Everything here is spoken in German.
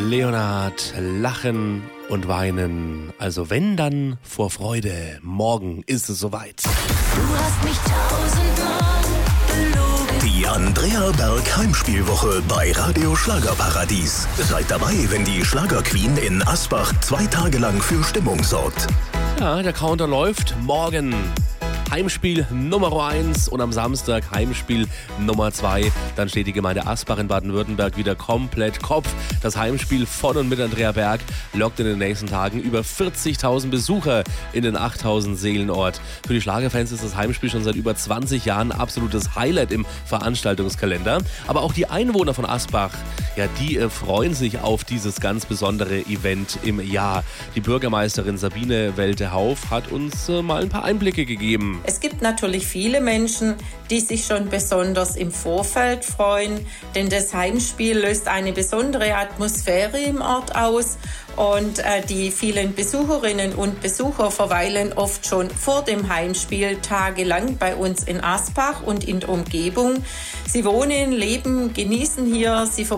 Leonard, lachen und weinen. Also wenn, dann vor Freude. Morgen ist es soweit. Du hast mich tausendmal belogen. Die Andrea Berg Heimspielwoche bei Radio Schlagerparadies. Seid dabei, wenn die Schlagerqueen in Asbach 2 Tage lang für Stimmung sorgt. Ja, der Counter läuft. Morgen Heimspiel Nummer 1 und am Samstag Heimspiel Nummer 2. Dann steht die Gemeinde Asbach in Baden-Württemberg wieder komplett Kopf. Das Heimspiel von und mit Andrea Berg lockt in den nächsten Tagen über 40.000 Besucher in den 8.000 Seelenort. Für die Schlagerfans ist das Heimspiel schon seit über 20 Jahren ein absolutes Highlight im Veranstaltungskalender. Aber auch die Einwohner von Asbach, ja, die freuen sich auf dieses ganz besondere Event im Jahr. Die Bürgermeisterin Sabine Welte-Hauf hat uns mal ein paar Einblicke gegeben. Es gibt natürlich viele Menschen, die sich schon besonders im Vorfeld freuen, denn das Heimspiel löst eine besondere Atmosphäre im Ort aus und die vielen Besucherinnen und Besucher verweilen oft schon vor dem Heimspiel tagelang bei uns in Asbach und in der Umgebung. Sie wohnen, leben, genießen hier, sie